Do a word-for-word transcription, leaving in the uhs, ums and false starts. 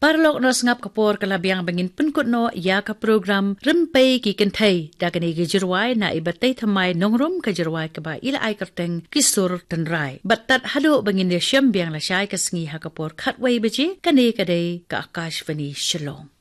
Parlok nos ngap kapor kalabiang bangin penkut no ya ka program rempay ki kentai dagani ki jirwai na ibatay thamay nongrom ka jirwai ka ba ila ay karteng kisur tenrai. Batat halo bangin de siyam biang la siyay kasngi ha kapor katway baji kani kaday ka Akashvani Shalom.